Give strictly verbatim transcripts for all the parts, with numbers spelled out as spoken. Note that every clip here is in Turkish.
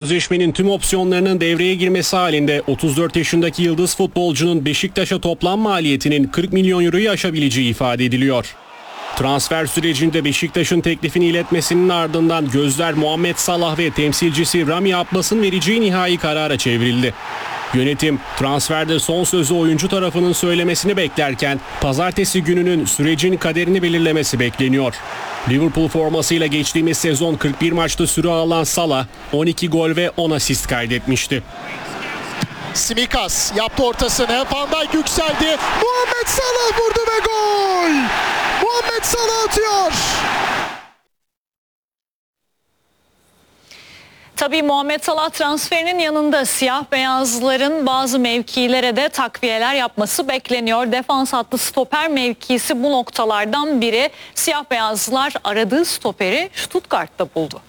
sözleşmenin tüm opsiyonlarının devreye girmesi halinde otuz dört yaşındaki yıldız futbolcunun Beşiktaş'a toplam maliyetinin kırk milyon euroyu aşabileceği ifade ediliyor. Transfer sürecinde Beşiktaş'ın teklifini iletmesinin ardından gözler Muhammed Salah ve temsilcisi Rami Abbas'ın vereceği nihai karara çevrildi. Yönetim transferde son sözü oyuncu tarafının söylemesini beklerken pazartesi gününün sürecin kaderini belirlemesi bekleniyor. Liverpool formasıyla geçtiğimiz sezon kırk bir maçta süre alan Salah on iki gol ve on asist kaydetmişti. Simikas yaptı ortasını. Van Dijk yükseldi. Muhammed Salah vurdu ve gol! Muhammed Salah atıyor. Tabii Muhammed Salah transferinin yanında siyah beyazların bazı mevkilere de takviyeler yapması bekleniyor. Defans hattı stoper mevkisi bu noktalardan biri. Siyah beyazlılar aradığı stoperi Stuttgart'ta buldu.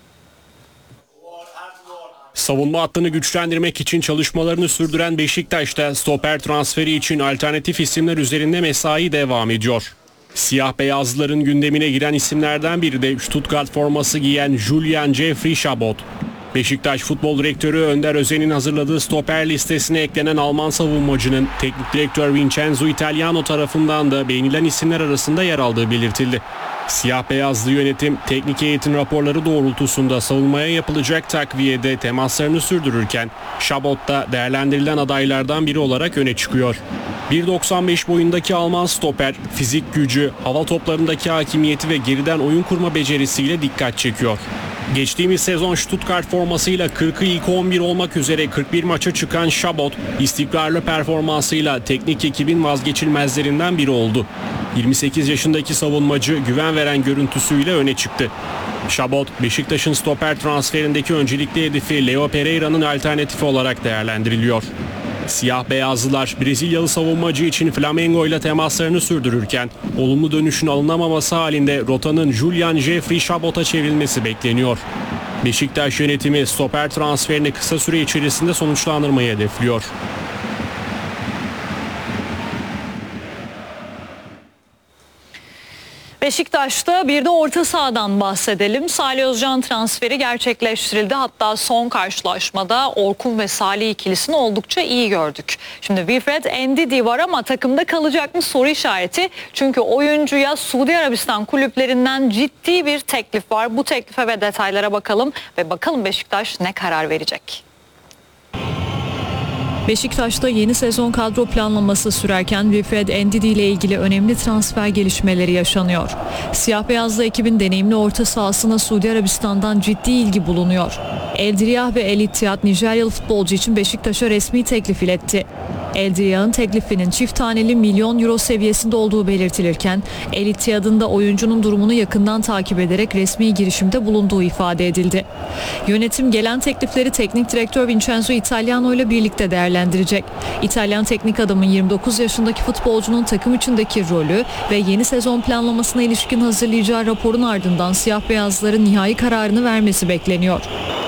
Savunma hattını güçlendirmek için çalışmalarını sürdüren Beşiktaş'ta stoper transferi için alternatif isimler üzerinde mesai devam ediyor. Siyah beyazlıların gündemine giren isimlerden biri de Stuttgart forması giyen Julian Jeffrey Chabot. Beşiktaş Futbol Direktörü Önder Özen'in hazırladığı stoper listesine eklenen Alman savunmacının teknik direktör Vincenzo Italiano tarafından da beğenilen isimler arasında yer aldığı belirtildi. Siyah beyazlı yönetim teknik heyetin raporları doğrultusunda savunmaya yapılacak takviyede temaslarını sürdürürken Chabot da değerlendirilen adaylardan biri olarak öne çıkıyor. bir doksan beş boyundaki Alman stoper fizik gücü, hava toplarındaki hakimiyeti ve geriden oyun kurma becerisiyle dikkat çekiyor. Geçtiğimiz sezon Stuttgart formasıyla kırkı ilk on bir olmak üzere kırk bir maça çıkan Chabot, istikrarlı performansıyla teknik ekibin vazgeçilmezlerinden biri oldu. yirmi sekiz yaşındaki savunmacı güven veren görüntüsüyle öne çıktı. Chabot, Beşiktaş'ın stoper transferindeki öncelikli hedefi Leo Pereira'nın alternatifi olarak değerlendiriliyor. Siyah beyazlılar Brezilyalı savunmacı için Flamengo ile temaslarını sürdürürken olumlu dönüşün alınamaması halinde rotanın Julian Jeffrey Chabot'a çevrilmesi bekleniyor. Beşiktaş yönetimi stoper transferini kısa süre içerisinde sonuçlandırmayı hedefliyor. Beşiktaş'ta bir de orta sahadan bahsedelim. Salih Özcan transferi gerçekleştirildi. Hatta son karşılaşmada Orkun ve Salih ikilisini oldukça iyi gördük. Şimdi Wilfred Ndidi var ama takımda kalacak mı soru işareti. Çünkü oyuncuya Suudi Arabistan kulüplerinden ciddi bir teklif var. Bu teklife ve detaylara bakalım ve bakalım Beşiktaş ne karar verecek. Beşiktaş'ta yeni sezon kadro planlaması sürerken Wilfred Ndidi ile ilgili önemli transfer gelişmeleri yaşanıyor. Siyah beyazlı ekibin deneyimli orta sahasına Suudi Arabistan'dan ciddi ilgi bulunuyor. Eldriyah ve El Ittihad Nijeryalı futbolcu için Beşiktaş'a resmi teklif iletti. Eldriyah'ın teklifinin çift taneli milyon euro seviyesinde olduğu belirtilirken El Ittihad'ın da oyuncunun durumunu yakından takip ederek resmi girişimde bulunduğu ifade edildi. Yönetim gelen teklifleri teknik direktör Vincenzo Italiano ile birlikte değerlendirecek. İtalyan teknik adamın yirmi dokuz yaşındaki futbolcunun takım içindeki rolü ve yeni sezon planlamasına ilişkin hazırlayacağı raporun ardından siyah beyazların nihai kararını vermesi bekleniyor.